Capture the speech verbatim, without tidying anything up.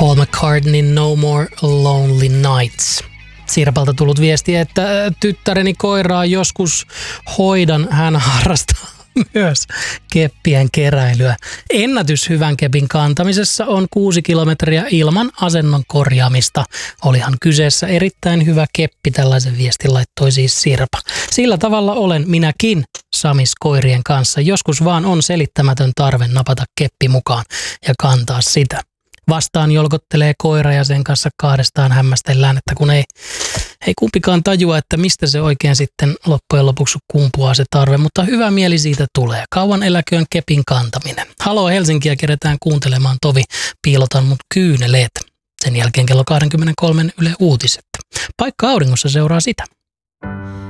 Paul McCartneyn No More Lonely Nights. Sirpalta tullut viesti, että tyttäreni koiraa joskus hoidan. Hän harrastaa myös keppien keräilyä. Ennätys hyvän kepin kantamisessa on kuusi kilometriä ilman asennon korjaamista. Olihan kyseessä erittäin hyvä keppi, tällaisen viestin laittoi siis Sirpa. Sillä tavalla olen minäkin Samis koirien kanssa. Joskus vaan on selittämätön tarve napata keppi mukaan ja kantaa sitä. Vastaan jolkottelee koira ja sen kanssa kahdestaan hämmästellään, että kun ei, ei kumpikaan tajua, että mistä se oikein sitten loppujen lopuksi kumpuaa se tarve, mutta hyvä mieli siitä tulee. Kauan eläköön kepin kantaminen. Haloo Helsinkiä, keretään kuuntelemaan tovi, piilotan mut kyyneleet. Sen jälkeen kello kaksikymmentäkolme Yle Uutiset. Paikka auringossa seuraa sitä.